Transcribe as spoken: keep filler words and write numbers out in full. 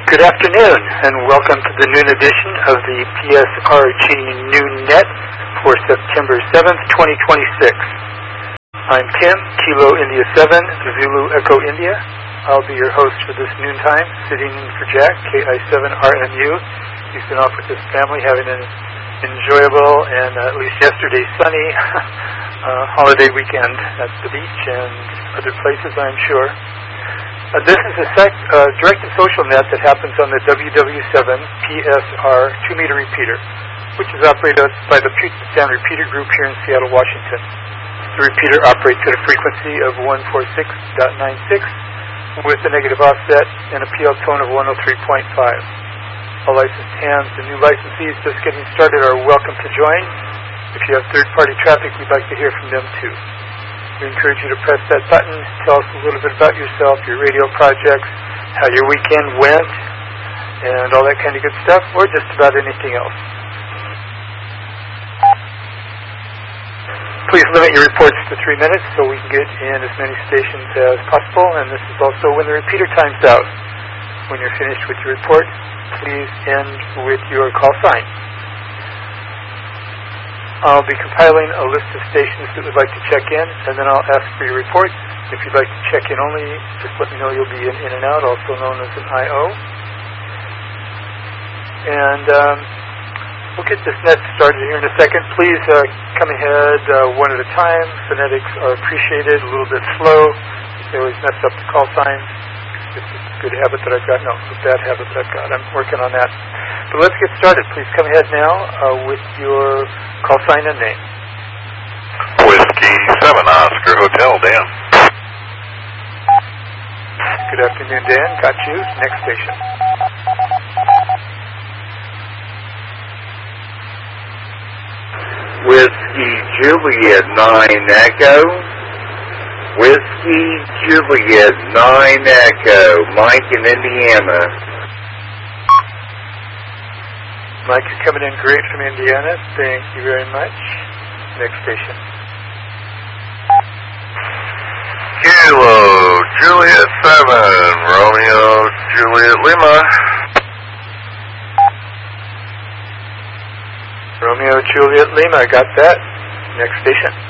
Good afternoon, and welcome to the noon edition of the P S R G Noon Net for September seventh, twenty twenty-six. I'm Tim, Kilo India seven, Zulu Echo India. I'll be your host for this noontime, sitting in for Jack, K I seven R M U. He's been off with his family, having an enjoyable and uh, at least yesterday sunny uh, holiday weekend at the beach and other places, I'm sure. Uh, this is a sec, uh, directed social net that happens on the W W seven P S R two-meter repeater, which is operated by the Puget Sound Repeater Group here in Seattle, Washington. The repeater operates at a frequency of one forty-six point nine six with a negative offset and a P L tone of one oh three point five. All licensed hands and new licensees just getting started are welcome to join. If you have third-party traffic, we'd like to hear from them too. We encourage you to press that button, tell us a little bit about yourself, your radio projects, how your weekend went, and all that kind of good stuff, or just about anything else. Please limit your reports to three minutes so we can get in as many stations as possible, and this is also when the repeater time's out. When you're finished with your report, please end with your call sign. I'll be compiling a list of stations that would like to check in, and then I'll ask for your report. If you'd like to check in only, just let me know you'll be in, in and out, also known as an I O. And um, we'll get this net started here in a second. Please uh, come ahead uh, one at a time. Phonetics are appreciated, a little bit slow. They always mess up the call signs. It's a good habit that I've got. No, it's a bad habit that I've got. I'm working on that. But let's get started. Please come ahead now uh, with your call sign and name. Whiskey seven Oscar Hotel, Dan. Good afternoon, Dan. Got you. Next station. Whiskey Juliet nine Echo. Whiskey Juliet nine Echo. Mike in Indiana. Mike is coming in great from Indiana. Thank you very much. Next station. Kilo Juliet seven, Romeo Juliet Lima. Romeo Juliet Lima, got that. Next station.